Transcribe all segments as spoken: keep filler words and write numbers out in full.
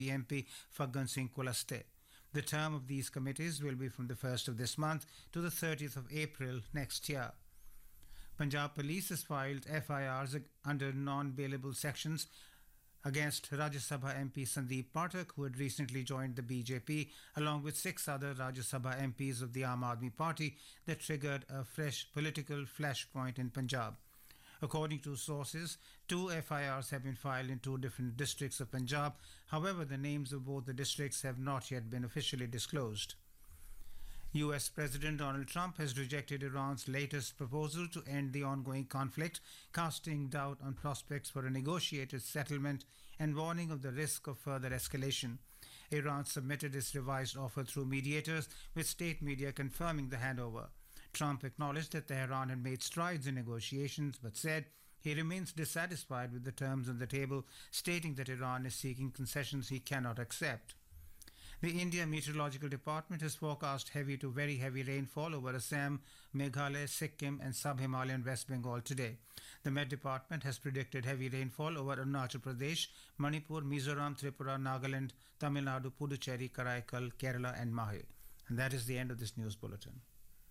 M P Faggan Singh Kulaste. The term of these committees will be from the first of this month to the thirtieth of April next year. Punjab Police has filed F I Rs under non-bailable sections against Rajya Sabha M P Sandeep Pathak, who had recently joined the B J P, along with six other Rajya Sabha M Ps of the Aam Aadmi Party, that triggered a fresh political flashpoint in Punjab. According to sources, two F I Rs have been filed in two different districts of Punjab. However, the names of both the districts have not yet been officially disclosed. U S President Donald Trump has rejected Iran's latest proposal to end the ongoing conflict, casting doubt on prospects for a negotiated settlement and warning of the risk of further escalation. Iran submitted its revised offer through mediators, with state media confirming the handover. Trump acknowledged that Tehran had made strides in negotiations, but said he remains dissatisfied with the terms on the table, stating that Iran is seeking concessions he cannot accept. The India Meteorological Department has forecast heavy to very heavy rainfall over Assam, Meghalaya, Sikkim and sub-Himalayan West Bengal today. The Met Department has predicted heavy rainfall over Arunachal Pradesh, Manipur, Mizoram, Tripura, Nagaland, Tamil Nadu, Puducherry, Karaikal, Kerala and Mahe. And that is the end of this news bulletin.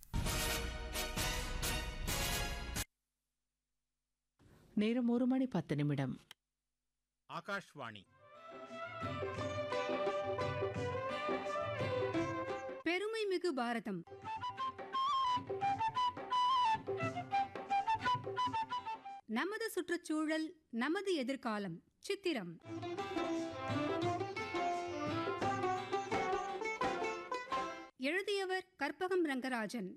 நேரம் ஒரு மணி பத்து நிமிடம். ஆகாஷ்வாணி. பெருமைமிகு பாரதம். நமது சுற்றுச்சூழல், நமது எதிர்காலம். சித்திரம். எழுதியவர் கற்பகம் ரங்கராஜன்.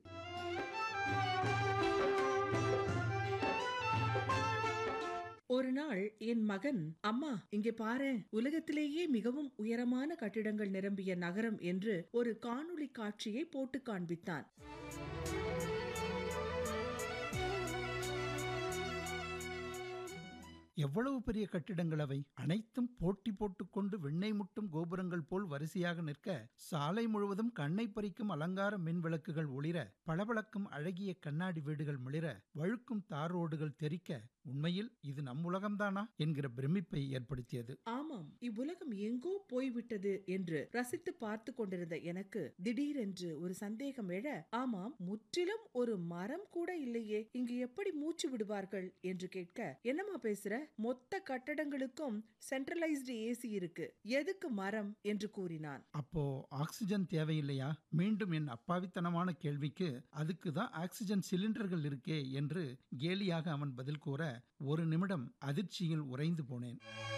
ஒரு நாள் என் மகன், அம்மா இங்கே பாரேன், உலகத்திலேயே மிகவும் உயரமான கட்டிடங்கள் நிரம்பிய நகரம் என்று ஒரு காணொளி காட்சியை போட்டு காண்பித்தான். எவ்வளவு பெரிய கட்டிடங்கள் அவை! அனைத்தும் போட்டி போட்டுக்கொண்டு வெண்ணெய் முட்டும் கோபுரங்கள் போல் வரிசையாக நிற்க, சாலை முழுவதும் கண்ணை பறிக்கும் அலங்கார மின் விளக்குகள் ஒளிர, பளபளக்கும் அழகிய கண்ணாடி வீடுகள் மிளிர, வழுக்கும் தார் ரோடுகள் தெறிக்க, உண்மையில் இது நம் உலகம்தானா என்கிற பிரமிப்பை ஏற்படுத்தியது. ஆமாம், இவ்வுலகம் எங்கோ போய்விட்டது என்று ரசித்து பார்த்து கொண்டிருந்த எனக்கு திடீரென்று ஒரு சந்தேகம் எழ, ஆமாம், முற்றிலும் ஒரு மரம் கூட இல்லையே, இங்கு எப்படி மூச்சு விடுவார்கள் என்று கேட்க, என்னமா பேசுற, மொத்த கட்டடங்களுக்கும் சென்ட்ரலைஸ்டு ஏசி இருக்கு, எதுக்கு மரம் என்று கூறினான். அப்போ ஆக்சிஜன் தேவையில்லையா? மீண்டும் என் அப்பாவித்தனமான கேள்விக்கு, அதுக்குதான் ஆக்சிஜன் சிலிண்டர்கள் இருக்கே என்று கேலியாக அவன் பதில் கூற, ஒரு நிமிடம் அதிர்ச்சியில் உறைந்து போனேன்.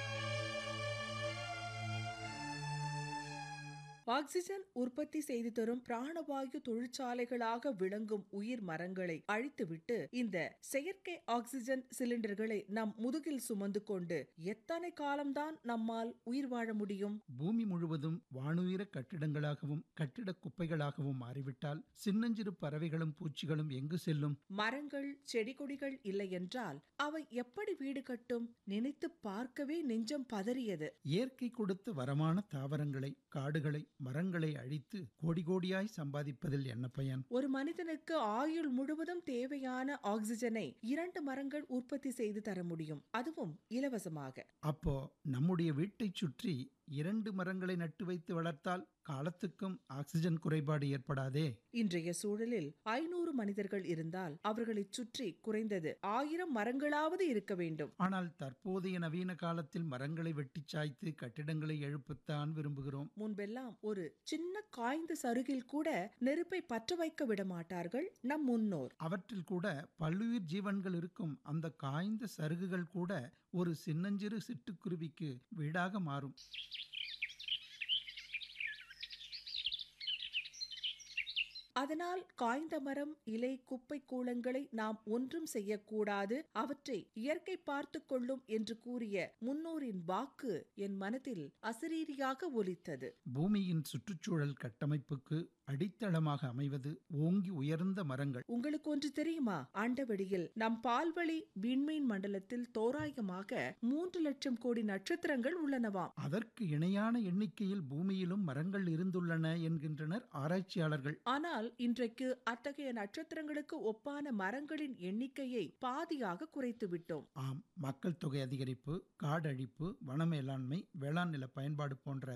ஆக்சிஜன் உற்பத்தி செய்து தரும் பிராணவாயு தொழிற்சாலைகளாக விளங்கும் உயிர் மரங்களை அழித்துவிட்டு இந்த செயற்கை ஆக்சிஜன் சிலிண்டர்களை நம் முதுகில் சுமந்து கொண்டு எத்தனை காலம்தான் நம்மால் உயிர் வாழ முடியும்? பூமி முழுவதும் வானுயர கட்டிடங்களாகவும் கட்டிட குப்பைகளாகவும் மாறிவிட்டால் சின்னஞ்சிறு பறவைகளும் பூச்சிகளும் எங்கு செல்லும்? மரங்கள் செடி கொடிகள் இல்லை என்றால் அவை எப்படி வீடு கட்டும்? நினைத்து பார்க்கவே நெஞ்சம் பதறியது. இயற்கை கொடுத்த வரமான தாவரங்களை, காடுகளை, மரங்களை அழித்து கோடி கோடியாய் சம்பாதிப்பதில் என்ன பயன்? ஒரு மனிதனுக்கு ஆயுள் முழுவதும் தேவையான ஆக்சிஜனை இரண்டு மரங்கள் உற்பத்தி செய்து தர முடியும், அதுவும் இலவசமாக. அப்போ நம்முடைய வீட்டை சுற்றி இரண்டு மரங்களை நட்டு வைத்து வளர்த்தால் காலத்துக்கும் ஆக்சிஜன் குறைபாடு ஏற்படாதே? இன்றைய சூழலில் ஐநூறு மனிதர்கள் இருந்தால் அவர்களை சுற்றி குறைந்தது ஆயிரம் மரங்களாவது இருக்க வேண்டும். ஆனால் தற்போதைய நவீன காலத்தில் மரங்களை வெட்டி சாய்த்து கட்டிடங்களை எழுப்பத்தான் விரும்புகிறோம். முன்பெல்லாம் ஒரு சின்ன காய்ந்த சருகில் கூட நெருப்பை பற்ற வைக்க விட மாட்டார்கள் நம் முன்னோர். அவற்றில் கூட பல்லுயிர் ஜீவன்கள் இருக்கும். அந்த காய்ந்த சருகுகள் கூட ஒரு சின்னஞ்சிறு சிட்டுக்குருவிக்கு வீடாக மாறும். அதனால் காய்ந்த மரம், இலை, குப்பை கூளங்களை நாம் ஒன்றும் செய்யக்கூடாது, அவற்றை இயற்கை பார்த்து கொள்ளும் என்று கூறிய முன்னோரின் வாக்கு என் மனதில் அசரீரியாக ஒலித்தது. பூமியின் சுற்றுச்சூழல் கட்டமைப்புக்கு அடித்தளமாக அமைவது ஓங்கி உயர்ந்த மரங்கள். உங்களுக்கு ஒன்று தெரியுமா? ஆண்டவெளியில் நம் பால்வழி விண்மீன் மண்டலத்தில் தோராயமாக மூன்று லட்சம் கோடி நட்சத்திரங்கள் உள்ளனவாம். அதற்கு இணையான எண்ணிக்கையில் பூமியிலும் மரங்கள் இருந்துள்ளன என்கின்றனர் ஆராய்ச்சியாளர்கள். ஆனால் ஆனால் இன்றைக்கு அத்தகைய நட்சத்திரங்களுக்கு ஒப்பான மரங்களின் எண்ணிக்கையை பாதியாக குறைத்து விட்டோம். ஆம், மக்கள் தொகை அதிகரிப்பு, காடழிப்பு, வன மேலாண்மை, வேளாண் நில பயன்பாடு போன்ற